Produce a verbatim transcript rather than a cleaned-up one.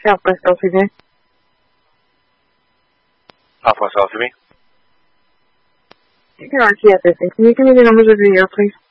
Southwest L C V. Southwest L C V. Here, R T S, can you give me the numbers of your year, please?